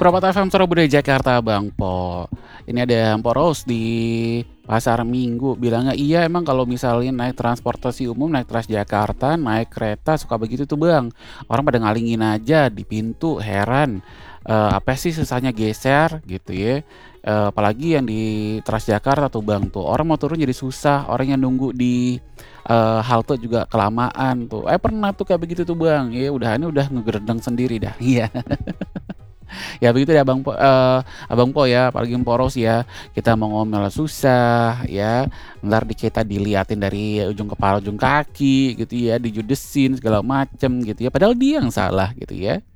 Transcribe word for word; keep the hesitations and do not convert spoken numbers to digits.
Permata F M Surabaya Jakarta Bang Po. Ini ada Mpok Rose di pasar Minggu bilangnya, "Iya emang kalau misalnya naik transportasi umum, naik Transjakarta, naik kereta suka begitu tuh Bang. Orang pada ngalingin aja di pintu, heran. Eee, apa sih susahnya geser?" Gitu ya. Eee, apalagi yang di Transjakarta tuh Bang tuh, orang mau turun jadi susah, orang yang nunggu di, eee, halte juga kelamaan tuh. Eh pernah tuh kayak begitu tuh Bang, ya udahannya udah ngegeredeng sendiri dah. Iya. Ya begitu ya Bang Po eee, Abang Po ya, apalagi Mpok Rose ya, kita mau ngomel susah ya, entar di kita diliatin dari ujung kepala, ujung kaki gitu ya, dijudesin segala macem gitu ya, padahal dia yang salah gitu ya.